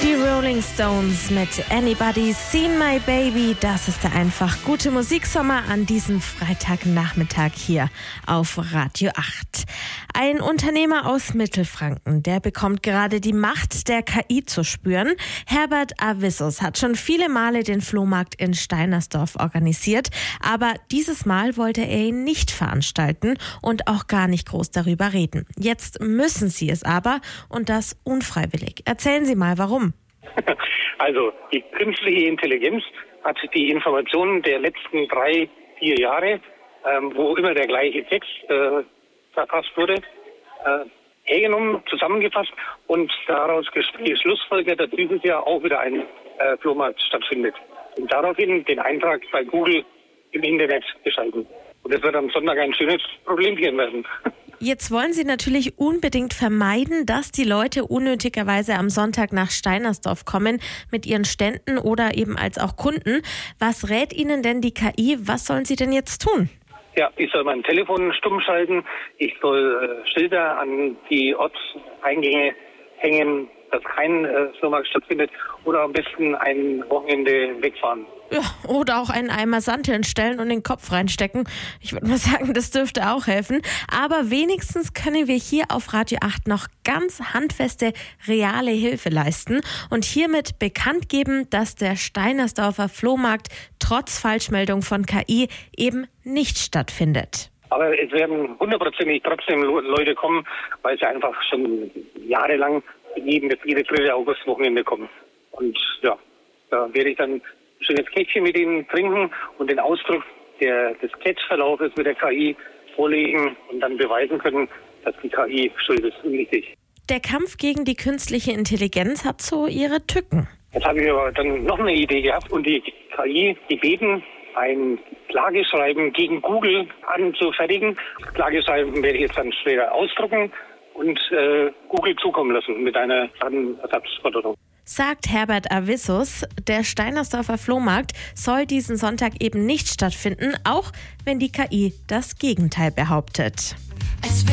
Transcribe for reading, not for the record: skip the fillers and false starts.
Die Rolling Stones mit Anybody Seen My Baby. Das ist der einfach gute Musiksommer an diesem Freitagnachmittag hier auf Radio 8. Ein Unternehmer aus Mittelfranken, der bekommt gerade die Macht der KI zu spüren. Herbert Avissos hat schon viele Male den Flohmarkt in Steinersdorf organisiert, aber dieses Mal wollte er ihn nicht veranstalten und auch gar nicht groß darüber reden. Jetzt müssen sie es aber, und das unfreiwillig. Erzählen Sie mal, warum. Also die künstliche Intelligenz hat die Informationen der letzten 3-4 Jahre, wo immer der gleiche Text verfasst wurde, hergenommen, zusammengefasst und daraus geschlussfolgert, dass dieses Jahr auch wieder ein Flohmarkt stattfindet. Und daraufhin den Eintrag bei Google im Internet geschalten. Und das wird am Sonntag ein schönes Problemchen werden. Jetzt wollen Sie natürlich unbedingt vermeiden, dass die Leute unnötigerweise am Sonntag nach Steinersdorf kommen mit ihren Ständen oder eben als auch Kunden. Was rät Ihnen denn die KI? Was sollen Sie denn jetzt tun? Ja, ich soll mein Telefon stumm schalten. Ich soll Schilder an die Ortseingänge hängen, dass kein Flohmarkt stattfindet, oder am besten ein Wochenende wegfahren. Ja, oder auch einen Eimer Sand hinstellen und den Kopf reinstecken. Ich würde mal sagen, das dürfte auch helfen. Aber wenigstens können wir hier auf Radio 8 noch ganz handfeste, reale Hilfe leisten und hiermit bekannt geben, dass der Steinersdorfer Flohmarkt trotz Falschmeldung von KI eben nicht stattfindet. Aber es werden hundertprozentig trotzdem Leute kommen, weil sie einfach schon jahrelang jede 3. August-Wochenende kommen. Und ja, da werde ich dann ein schönes Käffchen mit ihnen trinken und den Ausdruck des Chat-Verlaufes mit der KI vorlegen und dann beweisen können, dass die KI schuld ist und nicht ich. Der Kampf gegen die künstliche Intelligenz hat so ihre Tücken. Jetzt habe ich aber dann noch eine Idee gehabt und die KI gebeten, ein Klageschreiben gegen Google anzufertigen. Das Klageschreiben werde ich jetzt dann später ausdrucken und Google zukommen lassen mit einer Datenersatzforderung. Sagt Herbert Avissos, der Steinersdorfer Flohmarkt soll diesen Sonntag eben nicht stattfinden, auch wenn die KI das Gegenteil behauptet.